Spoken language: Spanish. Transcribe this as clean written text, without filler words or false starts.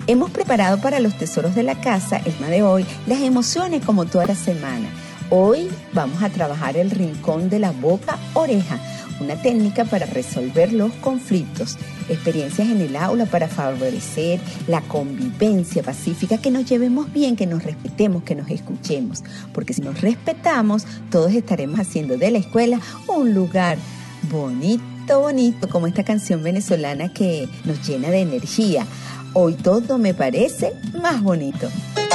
Hemos preparado para los tesoros de la casa, el tema de hoy, las emociones como toda la semana. Hoy vamos a trabajar el rincón de la boca-oreja, una técnica para resolver los conflictos, experiencias en el aula para favorecer la convivencia pacífica, que nos llevemos bien, que nos respetemos, que nos escuchemos, porque si nos respetamos, todos estaremos haciendo de la escuela un lugar bonito, como esta canción venezolana que nos llena de energía. Hoy todo me parece más bonito.